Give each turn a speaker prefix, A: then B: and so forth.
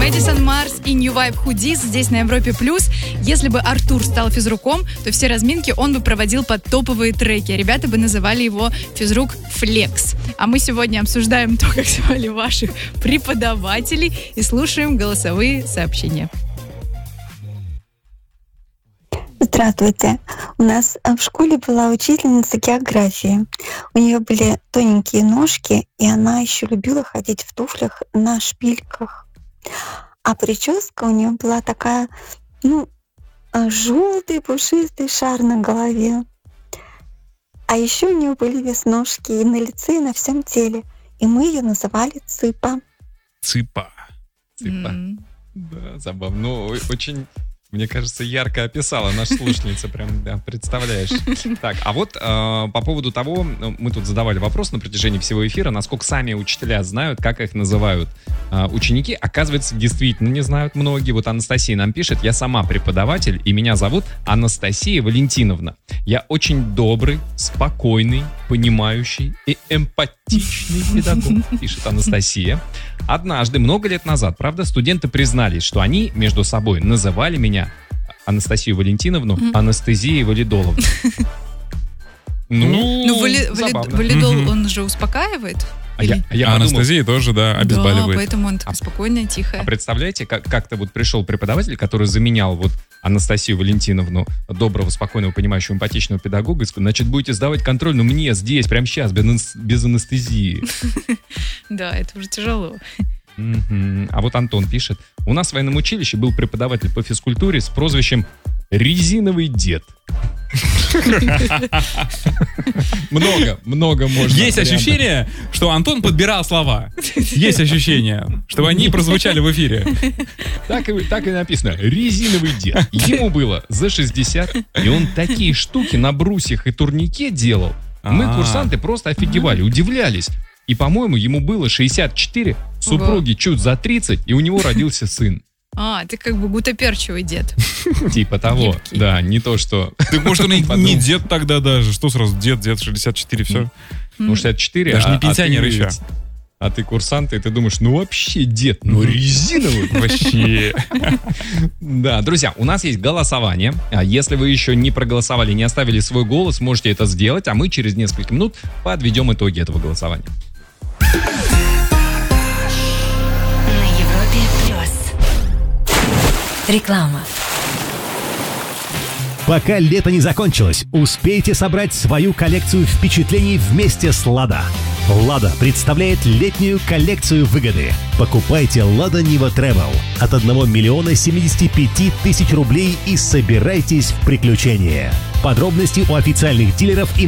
A: Мэдисон Марс и New Vibe Hoodies здесь на Европе+. Если бы Артур стал физруком, то все разминки он бы проводил под топовые треки. Ребята бы называли его физрук Флекс. А мы сегодня обсуждаем то, как звали ваших преподавателей, и слушаем голосовые сообщения.
B: Здравствуйте. У нас в школе была учительница географии. У нее были тоненькие ножки, и она еще любила ходить в туфлях на шпильках. А прическа у нее была такая, желтый пушистый шар на голове. А еще у нее были веснушки и на лице, и на всем теле. И мы ее называли Цыпа.
C: Цыпа. Да, забавно. Ну, очень... Мне кажется, ярко описала наша слушательница, прям, да, представляешь. Так, а вот по поводу того, мы тут задавали вопрос на протяжении всего эфира, насколько сами учителя знают, как их называют ученики. Оказывается, действительно не знают многие. Вот Анастасия нам пишет: я сама преподаватель, и меня зовут Анастасия Валентиновна. Я очень добрый, спокойный, понимающий и эмпатичный педагог, пишет Анастасия. Однажды, много лет назад, правда, студенты признались, что они между собой называли меня, Анастасию Валентиновну, Анастезией Валидоловной.
A: Валидол, он же успокаивает?
C: Я
D: Анастасия тоже, да, обезболивает.
A: Да, поэтому он такая спокойная, тихая.
C: А представляете, как-то вот пришел преподаватель, который заменял вот Анастасию Валентиновну, доброго, спокойного, понимающего, эмпатичного педагога, и сказал: значит, будете сдавать контроль, но мне здесь, прямо сейчас, без анестезии.
A: Да, это уже тяжело.
C: А вот Антон пишет: у нас в военном училище был преподаватель по физкультуре с прозвищем «Резиновый дед». Много можно.
D: Есть ощущение, что Антон подбирал слова. Есть ощущение, чтобы они прозвучали в эфире.
C: Так и написано: «Резиновый дед». Ему было за 60, и он такие штуки на брусьях и турнике делал. Мы, курсанты, просто офигевали, удивлялись. И, по-моему, ему было 64, супруге чуть за 30, и у него родился сын.
A: Ты как бы гутоперчивый дед.
C: Типа того, гибкий. Да, не то, что...
D: Так может он и не дед тогда даже, что сразу дед 64, все.
C: Ну 64,
D: даже не пенсионер еще.
C: А ты курсант, и ты думаешь, вообще дед, резиновый.
D: Вообще.
C: Да, друзья, у нас есть голосование. Если вы еще не проголосовали, не оставили свой голос, можете это сделать, а мы через несколько минут подведем итоги этого голосования.
E: Реклама.
F: Пока лето не закончилось, успейте собрать свою коллекцию впечатлений вместе с «Лада». «Лада» представляет летнюю коллекцию выгоды. Покупайте «Лада Нива Travel» от 1 миллиона 75 тысяч рублей и собирайтесь в приключения. Подробности у официальных дилеров и